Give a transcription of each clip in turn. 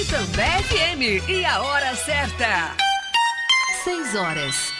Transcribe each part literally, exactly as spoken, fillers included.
Itambé F M e a hora certa. Seis horas.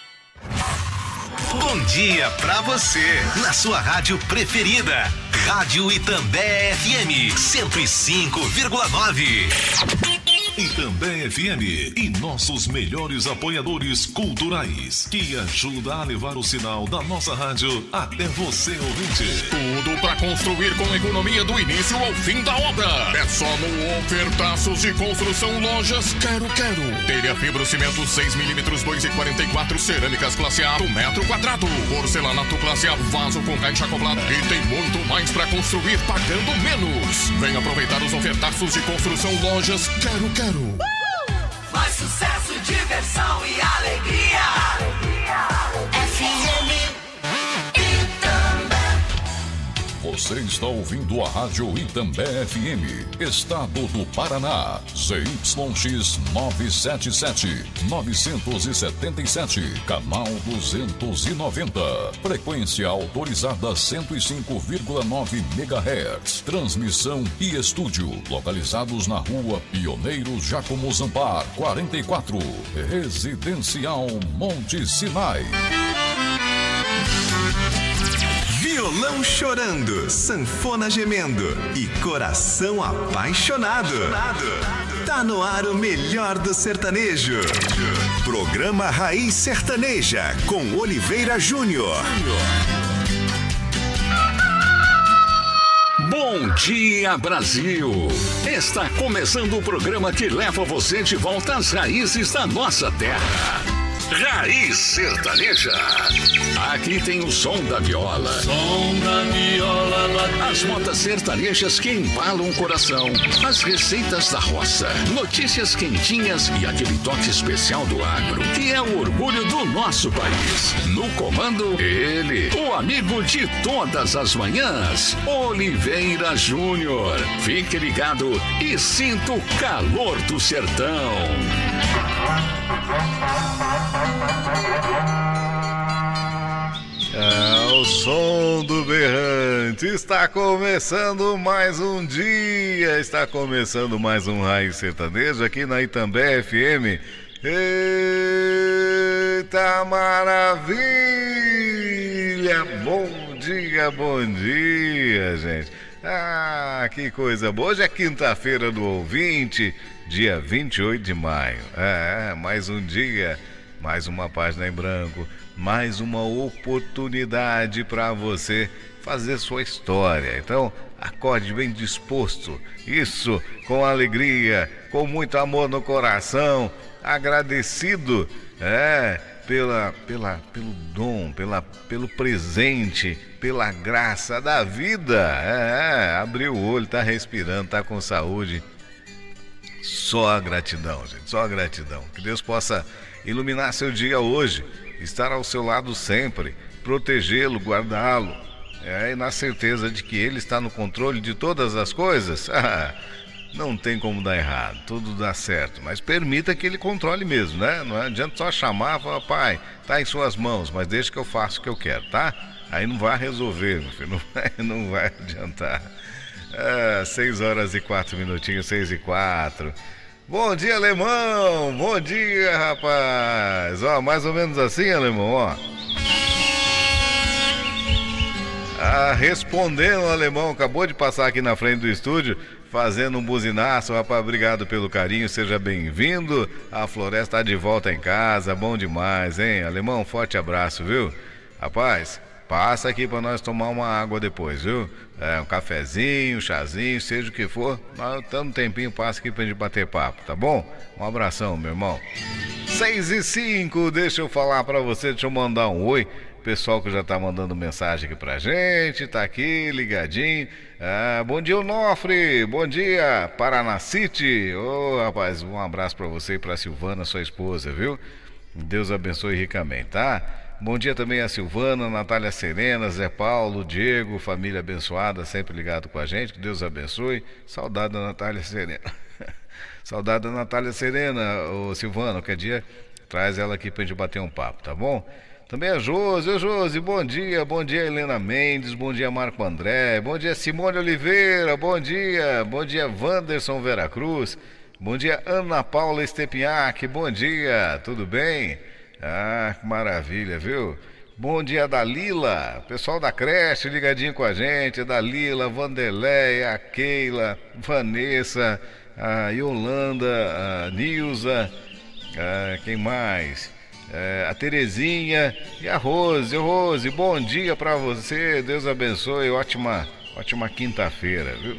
Bom dia pra você, na sua rádio preferida. Rádio Itambé F M cento e cinco vírgula nove. Itambé F M e nossos melhores apoiadores culturais, que ajuda a levar o sinal da nossa rádio até você, ouvinte. Tudo para construir com economia do início ao fim da obra. É só no Ofertaços de Construção Lojas Quero Quero. Telha fibro cimento seis milímetros, dois e quarenta e quatro, cerâmicas classe A do metro quadrado. Porcelanato classe A, vaso com caixa acoplada. E tem muito mais para construir pagando menos. Vem aproveitar os ofertaços de Construção Lojas Quero Quero. Uh! Mais sucesso, diversão e alegria. alegria. F M Itambé. Você está ouvindo a rádio Itambé F M, estado do Paraná, Z Y X novecentos e setenta e sete, novecentos e setenta e sete, canal duzentos e noventa, frequência autorizada cento e cinco vírgula nove megahertz, transmissão e estúdio, localizados na rua Pioneiro Giacomo Zampar, quarenta e quatro, Residencial Monte Sinai. Violão chorando, sanfona gemendo e coração apaixonado. Tá no ar o melhor do sertanejo. Programa Raiz Sertaneja com Oliveira Júnior. Bom dia, Brasil! Está começando o programa que leva você de volta às raízes da nossa terra. Raiz Sertaneja. Aqui tem o som da viola. Som da viola. As modas sertanejas que embalam o coração. As receitas da roça. Notícias quentinhas e aquele toque especial do agro, que é o orgulho do nosso país. No comando, ele, o amigo de todas as manhãs, Oliveira Júnior. Fique ligado e sinta o calor do sertão. É o som do berrante. Está começando mais um dia. Está começando mais um Raiz Sertanejo aqui na Itambé F M. Eita maravilha! Bom dia, bom dia, gente. Ah, que coisa boa. Hoje é quinta-feira do ouvinte, dia vinte e oito de maio. É, mais um dia, mais uma página em branco, mais uma oportunidade para você fazer sua história. Então, acorde bem disposto, isso, com alegria, com muito amor no coração, agradecido, é, pela, pela, pelo dom, pela, pelo presente, pela graça da vida. É, abriu o olho, tá respirando, tá com saúde. Só a gratidão, gente, só a gratidão. Que Deus possa iluminar seu dia hoje, estar ao seu lado sempre, protegê-lo, guardá-lo, é, e na certeza de que Ele está no controle de todas as coisas. Não tem como dar errado, tudo dá certo, mas permita que Ele controle mesmo, né? Não adianta só chamar e falar, pai, tá em suas mãos, mas deixa que eu faço o que eu quero, tá? Aí não vai resolver, meu filho, não vai, não vai adiantar. É, seis horas e quatro minutinhos, seis e quatro. Bom dia, Alemão! Bom dia, rapaz! Ó, mais ou menos assim, Alemão, ó. Ah, respondendo, Alemão, acabou de passar aqui na frente do estúdio, fazendo um buzinaço, rapaz, obrigado pelo carinho, seja bem-vindo. A Floresta está de volta em casa, bom demais, hein? Alemão, forte abraço, viu? Rapaz, passa aqui para nós tomar uma água depois, viu? É, um cafezinho, um chazinho, seja o que for. Nós estamos um tempinho, passa aqui pra gente bater papo, tá bom? Um abração, meu irmão. seis e cinco, deixa eu falar pra você, deixa eu mandar um oi. Pessoal que já tá mandando mensagem aqui pra gente, tá aqui ligadinho. Ah, bom dia, Onofre. Bom dia, Paraná City. Ô, oh, rapaz, um abraço pra você e pra Silvana, sua esposa, viu? Deus abençoe ricamente, tá? Bom dia também a Silvana, Natália Serena, Zé Paulo, Diego, família abençoada, sempre ligado com a gente, que Deus abençoe. Saudade da Natália Serena. Saudade da Natália Serena, ô Silvana, qualquer dia traz ela aqui pra gente bater um papo, tá bom? Também a Josi, ô Josi, bom dia, bom dia Helena Mendes, bom dia Marco André, bom dia Simone Oliveira, bom dia, bom dia Wanderson Veracruz, Bom dia, Ana Paula Stepniak. Bom dia, tudo bem? Ah, que maravilha, viu? Bom dia, Dalila. Pessoal da creche ligadinho com a gente. Dalila, Vanderleia, a Keila, Vanessa, a Yolanda, a Nilza, a, quem mais? É, a Terezinha e a Rose. Rose, bom dia pra você. Deus abençoe. Ótima, ótima quinta-feira, viu?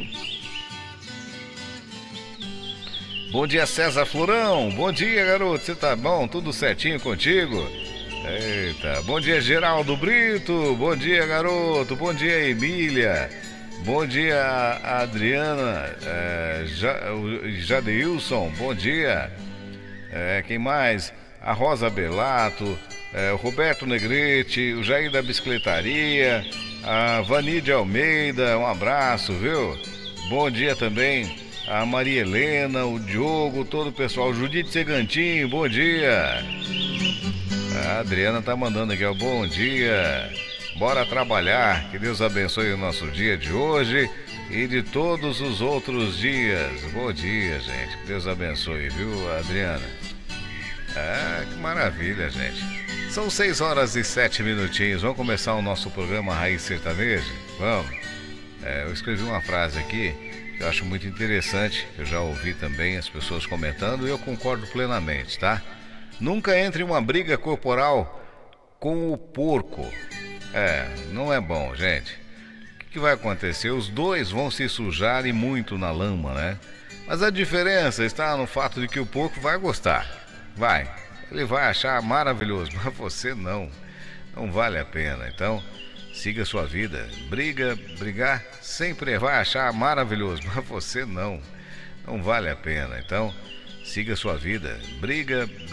Bom dia, César Florão. Bom dia, garoto. Você tá bom? Tudo certinho contigo? Eita. Bom dia, Geraldo Brito. Bom dia, garoto. Bom dia, Emília. Bom dia, Adriana. É, Jadeilson. Bom dia. É, quem mais? A Rosa Belato. É, o Roberto Negrete. O Jair da Bicicletaria. A Vanide Almeida. Um abraço, viu? Bom dia também a Maria Helena, o Diogo, todo o pessoal. Judite Segantinho, bom dia. A Adriana tá mandando aqui, ó, bom dia. Bora trabalhar, que Deus abençoe o nosso dia de hoje e de todos os outros dias. Bom dia, gente, que Deus abençoe, viu, Adriana? Ah, que maravilha, gente. São seis horas e sete minutinhos. Vamos começar o nosso programa Raiz Sertaneja? Vamos. É, eu escrevi uma frase aqui que eu acho muito interessante, eu já ouvi também as pessoas comentando e eu concordo plenamente, tá? Nunca entre em uma briga corporal com o porco. É, não é bom, gente. O que, que vai acontecer? Os dois vão se sujar e muito na lama, né? Mas a diferença está no fato de que o porco vai gostar. Vai, ele vai achar maravilhoso, mas você não. Não vale a pena, então siga a sua vida. Briga, brigar, sempre vai achar maravilhoso, mas você não. Não vale a pena. Então, siga a sua vida. Briga,